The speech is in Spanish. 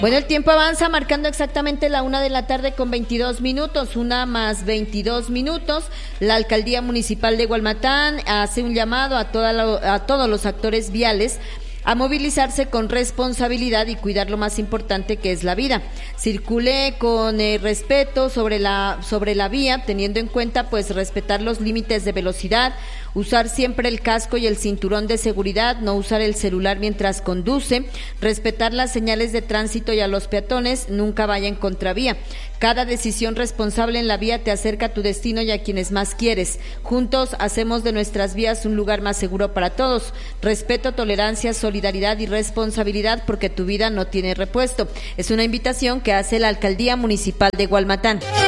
Bueno, el tiempo avanza marcando exactamente la 1:22 p.m, 1:22 p.m. La Alcaldía Municipal de Gualmatán hace un llamado a todos los actores viales a movilizarse con responsabilidad y cuidar lo más importante, que es la vida. Circule con respeto sobre la vía, teniendo en cuenta pues respetar los límites de velocidad, usar siempre el casco y el cinturón de seguridad, no usar el celular mientras conduce, respetar las señales de tránsito y a los peatones, nunca vaya en contravía. Cada decisión responsable en la vía te acerca a tu destino y a quienes más quieres. Juntos hacemos de nuestras vías un lugar más seguro para todos. Respeto, tolerancia, solidaridad y responsabilidad, porque tu vida no tiene repuesto. Es una invitación que hace la Alcaldía Municipal de Gualmatán.